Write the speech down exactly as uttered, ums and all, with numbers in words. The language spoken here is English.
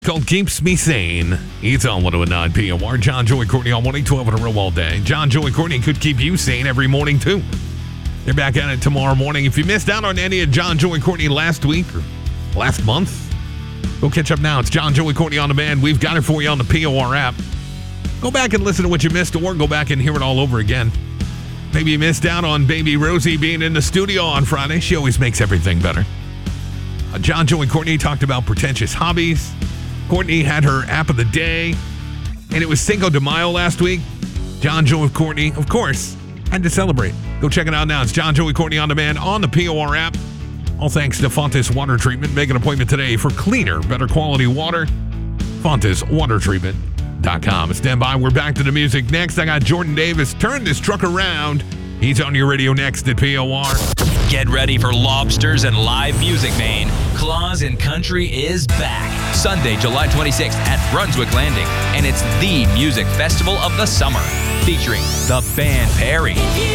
Called Keeps Me Sane. It's on one oh nine P O R. John, Joey, Courtney on one eight twelve on a row all day. John, Joey, Courtney could keep you sane every morning, too. They're back at it tomorrow morning. If you missed out on any of John, Joey, Courtney last week or last month, go catch up now. It's John, Joey, Courtney on demand. We've got it for you on the P O R app. Go back and listen to what you missed, or go back and hear it all over again. Maybe you missed out on baby Rosie being in the studio on Friday. She always makes everything better. Uh, John, Joey, Courtney talked about pretentious hobbies. Courtney had her app of the day, and it was Cinco de Mayo last week. John, Joey, Courtney, of course, had to celebrate. Go check it out now. It's John, Joey, Courtney on demand on the P O R app. All thanks to Fontes Water Treatment. Make an appointment today for cleaner, better quality water. Fontes Water Treatment dot com. Stand by. We're back to the music. Next, I got Jordan Davis. Turn this truck around. He's on your radio next at P O R. Get ready for lobsters and live music, Maine. Claus and Country is back. Sunday, July twenty-sixth at Brunswick Landing. And it's the music festival of the summer, featuring the band Perry,